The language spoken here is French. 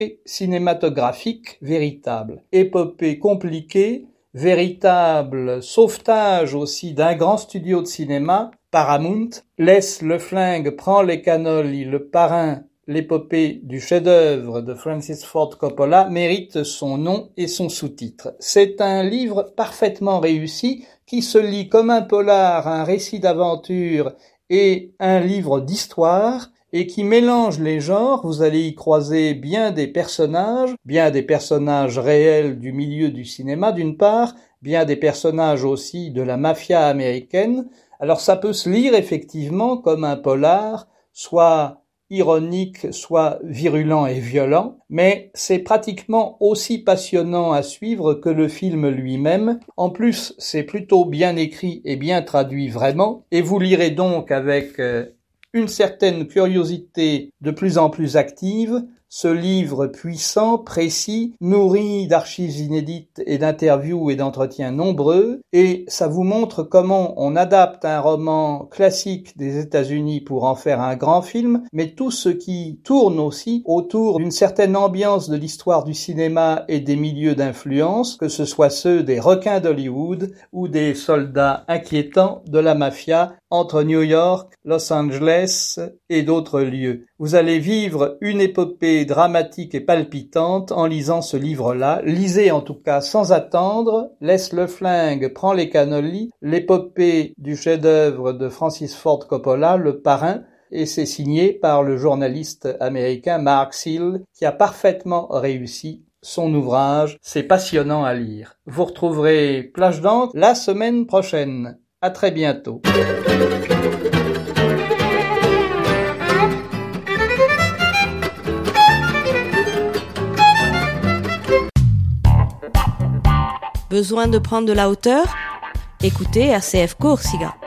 cinématographique véritable. Épopée compliquée, véritable sauvetage aussi d'un grand studio de cinéma, Paramount. Laisse le flingue, prend les cannolis, le parrain, l'épopée du chef-d'œuvre de Francis Ford Coppola mérite son nom et son sous-titre. C'est un livre parfaitement réussi qui se lit comme un polar, un récit d'aventure et un livre d'histoire et qui mélange les genres. Vous allez y croiser bien des personnages réels du milieu du cinéma d'une part, bien des personnages aussi de la mafia américaine. Alors ça peut se lire effectivement comme un polar, soit ironique, soit virulent et violent, mais c'est pratiquement aussi passionnant à suivre que le film lui-même. En plus, c'est plutôt bien écrit et bien traduit vraiment, et vous lirez donc avec une certaine curiosité de plus en plus active ce livre puissant, précis, nourri d'archives inédites et d'interviews et d'entretiens nombreux, et ça vous montre comment on adapte un roman classique des États-Unis pour en faire un grand film, mais tout ce qui tourne aussi autour d'une certaine ambiance de l'histoire du cinéma et des milieux d'influence, que ce soit ceux des requins d'Hollywood ou des soldats inquiétants de la mafia entre New York, Los Angeles et d'autres lieux. Vous allez vivre une épopée dramatique et palpitante en lisant ce livre-là. Lisez en tout cas sans attendre. Laisse le flingue, prends les cannolis, l'épopée du chef-d'œuvre de Francis Ford Coppola, Le Parrain, et c'est signé par le journaliste américain Mark Seal qui a parfaitement réussi son ouvrage. C'est passionnant à lire. Vous retrouverez Plage d'encre la semaine prochaine. À très bientôt. Besoin de prendre de la hauteur? Écoutez RCF Corsica.